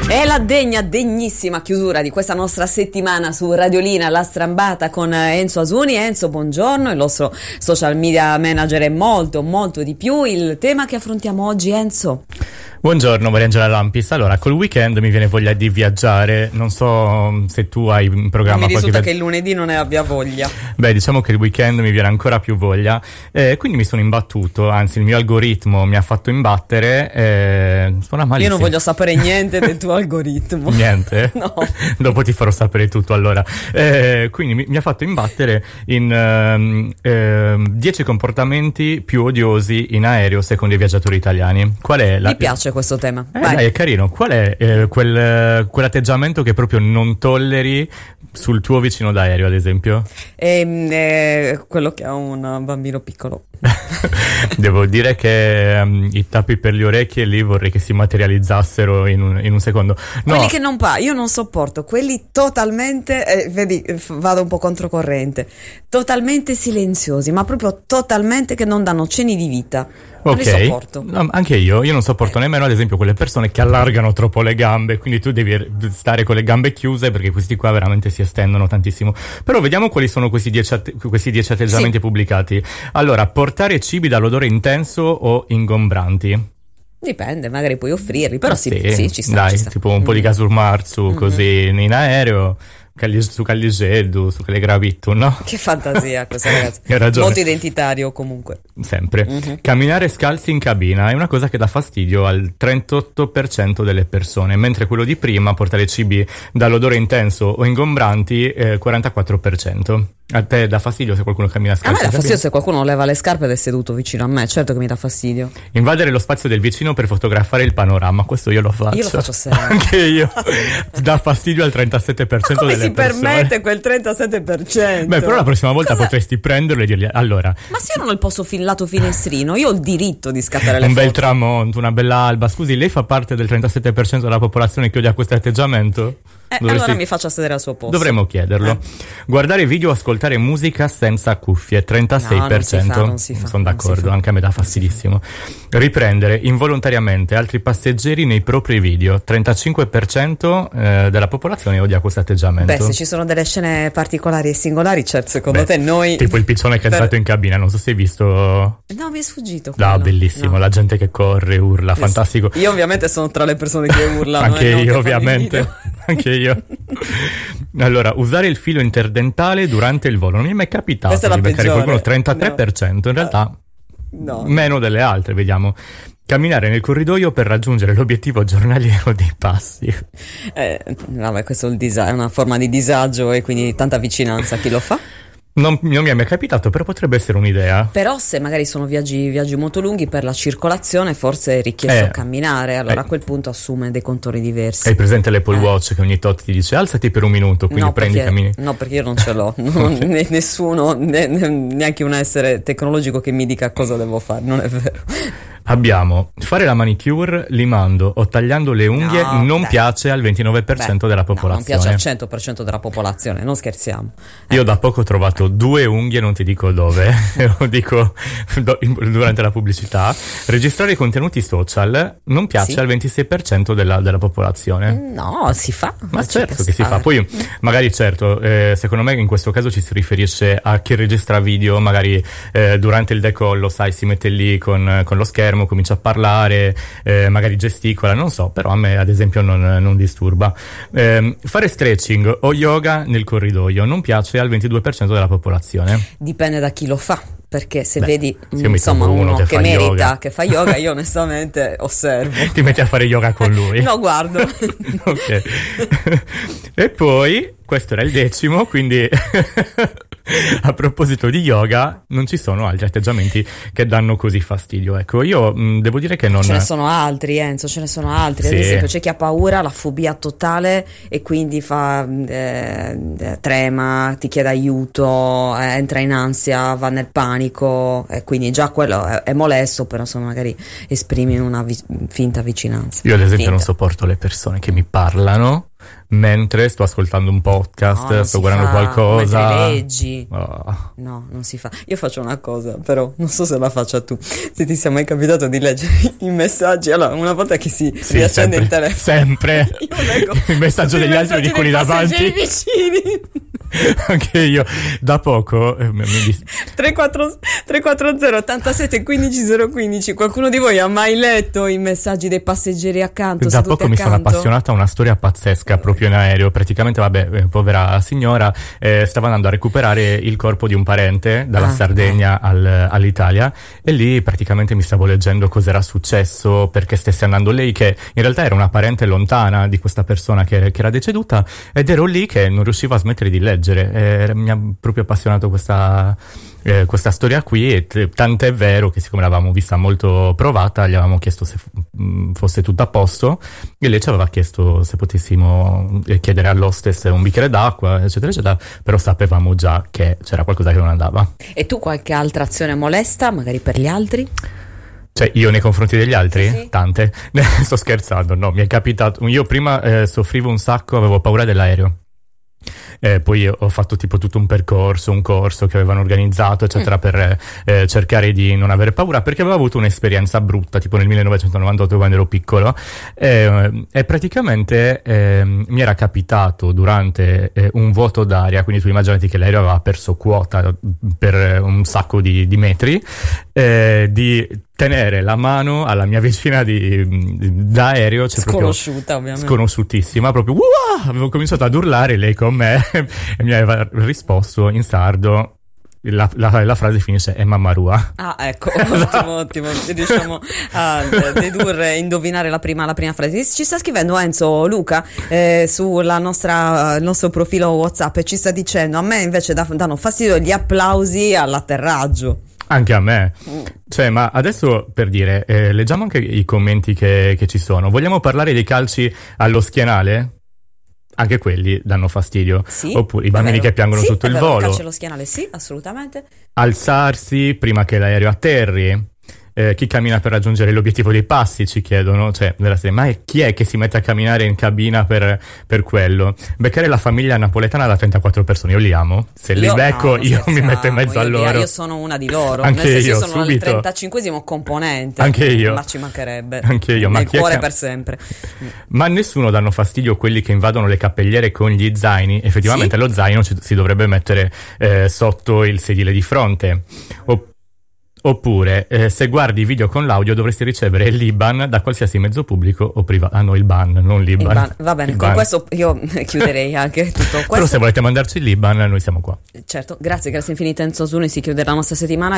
È la degnissima chiusura di questa nostra settimana su Radiolina, la strambata con Enzo Asuni. Enzo, buongiorno, il nostro social media manager è molto di più. Il tema che affrontiamo oggi, Enzo? Buongiorno Mariangela Lampis. Allora, col weekend mi viene voglia di viaggiare. Non so se tu hai in programma. Mi risulta che il lunedì non ne abbia voglia. Beh, diciamo che il weekend mi viene ancora più voglia, quindi mi sono imbattuto, anzi il mio algoritmo mi ha fatto imbattere. Suona malissimo. Io non voglio sapere niente del tuo algoritmo. Niente? No. Dopo ti farò sapere tutto allora. Quindi mi ha fatto imbattere in 10 comportamenti più odiosi in aereo secondo i viaggiatori italiani. Qual è la... Mi piace questo tema. Dai, è carino. Qual è quell'atteggiamento che proprio non tolleri sul tuo vicino d'aereo, ad esempio? Quello che ha un bambino piccolo. Devo dire che i tappi per le orecchie lì vorrei che si materializzassero in un secondo. No. Quelli che non io non sopporto, quelli totalmente, vedi, vado un po' controcorrente, totalmente silenziosi, ma proprio totalmente che non danno cenni di vita. Non li sopporto. No, anche io non sopporto nemmeno, ad esempio, quelle persone che allargano troppo le gambe, quindi tu devi stare con le gambe chiuse perché questi qua veramente si estendono tantissimo. Però vediamo quali sono questi 10 atteggiamenti pubblicati. Allora, portare cibi dall'odore intenso o ingombranti? Dipende, magari puoi offrirli, però sì, ci sta. Dai, ci sta. Tipo un po' di casurmarzu così in aereo. Su Calligeldu, su Calegravittu, no? Che fantasia questa, ragazzi. Hai ragione. Molto identitario comunque. Sempre. Camminare scalzi in cabina è una cosa che dà fastidio al 38% delle persone, mentre quello di prima, portare cibi dall'odore intenso o ingombranti, 44%. A te dà fastidio se qualcuno cammina scalzi? A me dà fastidio se qualcuno leva le scarpe ed è seduto vicino a me, certo che mi dà fastidio. Invadere lo spazio del vicino per fotografare il panorama, questo io lo faccio. Io lo faccio sempre. Anche io. Dà fastidio al 37% delle persone. Come si permette quel 37%? Beh, però la prossima volta potresti prenderlo e dirgli, allora... Ma se io non il posso lato finestrino, io ho il diritto di scattare le foto. Un bel foto. tramonto, una bella alba. Scusi, lei fa parte del 37% della popolazione che odia questo atteggiamento? Allora mi faccia sedere al suo posto. Dovremmo chiederlo. Guardare video o ascoltare musica senza cuffie, 36%. No, non si fa. Sono d'accordo, anche a me dà fastidissimo. Riprendere involontariamente altri passeggeri nei propri video, 35% della popolazione odia questo atteggiamento. Beh, se ci sono delle scene particolari e singolari, certo, secondo te noi... Tipo il piccione che è entrato in cabina, non so se hai visto... No, mi è sfuggito quello. No, bellissimo, la gente che corre, urla, fantastico. Io ovviamente sono tra le persone che urlano. Anche io, ovviamente. Anche io. Allora, usare il filo interdentale durante il volo. Non mi è mai capitato di beccare qualcuno, 33%, no. In realtà meno delle altre, vediamo. Camminare nel corridoio per raggiungere l'obiettivo giornaliero dei passi. Vabbè, questo è una forma di disagio e quindi tanta vicinanza a chi lo fa. Non mi è mai capitato, però potrebbe essere un'idea. Però se magari sono viaggi molto lunghi per la circolazione, forse è richiesto camminare, allora a quel punto assume dei contori diversi. Hai presente l'Apple Watch che ogni tot ti dice alzati per un minuto, quindi prendi e cammini? No, perché io non ce l'ho, nessuno, neanche un essere tecnologico che mi dica cosa devo fare, non è vero. Abbiamo fare la manicure limando o tagliando le unghie piace al 29% della popolazione. Non piace al 100% della popolazione, non scherziamo. Io da poco ho trovato 2 unghie, non ti dico dove, lo dico durante la pubblicità. Registrare contenuti social non piace al 26% della popolazione. No, si fa. Ma certo che si fa. Poi magari secondo me in questo caso ci si riferisce a chi registra video, magari durante il decollo, sai, si mette lì con lo schermo, comincia a parlare, magari gesticola, non so, però a me ad esempio non disturba. Fare stretching o yoga nel corridoio non piace al 22% della popolazione. Dipende da chi lo fa, perché se vedi insomma uno che merita yoga, che fa yoga, io onestamente osservo. Ti metti a fare yoga con lui? No, guardo. Ok. E poi questo era il 10°, quindi a proposito di yoga, non ci sono altri atteggiamenti che danno così fastidio. Ecco, io devo dire che non... Ce ne sono altri, Enzo, ce ne sono altri. Sì. Ad esempio c'è chi ha paura, la fobia totale e quindi trema, ti chiede aiuto, entra in ansia, va nel panico, e quindi già quello è molesto, però insomma magari esprimi una finta vicinanza. Io ad esempio non sopporto le persone che mi parlano mentre sto ascoltando un podcast, No, sto guardando qualcosa. Mentre leggi. Oh. No, non si fa. Io faccio una cosa, però non so se la faccia tu. Se ti sia mai capitato di leggere i messaggi, allora una volta che si riaccende il telefono, sempre io leggo il messaggio degli altri di quelli davanti. Vicini. Anche io da poco 340 87 15 015. Qualcuno di voi ha mai letto i messaggi dei passeggeri accanto? Da poco mi sono appassionato a una storia pazzesca proprio in aereo. Praticamente, povera signora, stava andando a recuperare il corpo di un parente dalla Sardegna all'Italia, e lì praticamente mi stavo leggendo cos'era successo, perché stesse andando lei, che in realtà era una parente lontana di questa persona che era deceduta, ed ero lì che non riuscivo a smettere di leggere. Mi ha proprio appassionato questa storia qui, e tant'è vero che, siccome l'avevamo vista molto provata, gli avevamo chiesto se fosse tutto a posto, e lei ci aveva chiesto se potessimo chiedere all'hostess un bicchiere d'acqua, eccetera eccetera, però sapevamo già che c'era qualcosa che non andava. E tu qualche altra azione molesta, magari per gli altri? Cioè, io nei confronti degli altri? Sì. Tante. Sto scherzando, no, mi è capitato. Io prima soffrivo un sacco, avevo paura dell'aereo. Poi ho fatto tipo tutto un corso che avevano organizzato, eccetera, per cercare di non avere paura, perché avevo avuto un'esperienza brutta, tipo nel 1998, quando ero piccolo, e praticamente mi era capitato durante un vuoto d'aria, quindi tu immaginati che l'aereo aveva perso quota per un sacco di metri, di tenere la mano alla mia vicina d'aereo, cioè sconosciuta, ovviamente, sconosciutissima, proprio avevo cominciato ad urlare, lei con me, e mi aveva risposto in sardo. La frase finisce "è mammarua". Ah, ecco, ottimo. Riusciamo a dedurre, indovinare la prima frase. Ci sta scrivendo Enzo Luca sulla il nostro profilo WhatsApp, e ci sta dicendo: a me invece danno fastidio gli applausi all'atterraggio. Anche a me. Cioè, ma adesso, per dire, leggiamo anche i commenti che ci sono. Vogliamo parlare dei calci allo schienale? Anche quelli danno fastidio. Sì, oppure i bambini che piangono tutto il volo. Calci allo schienale, sì, assolutamente. Alzarsi prima che l'aereo atterri. Chi cammina per raggiungere l'obiettivo dei passi, ci chiedono, cioè nella serie, ma chi è che si mette a camminare in cabina per quello? Beccare la famiglia napoletana da 34 persone, io li amo, se li becco io mi metto in mezzo a loro. Io sono una di loro, anche nel senso, io sono subito. il 35esimo componente, anche io, ma ci mancherebbe, anche io, nel ma cuore per sempre. Ma a nessuno danno fastidio quelli che invadono le cappelliere con gli zaini? Effettivamente sì? Lo zaino si dovrebbe mettere sotto il sedile di fronte. Oppure, se guardi video con l'audio, dovresti ricevere l'IBAN da qualsiasi mezzo pubblico o privato. Ah no, il ban, non l'IBAN. Va bene, il con ban. Questo io chiuderei anche tutto questo. Però se volete mandarci l'IBAN, noi siamo qua. Certo, grazie infinite Enzo Zuni, si chiude la nostra settimana.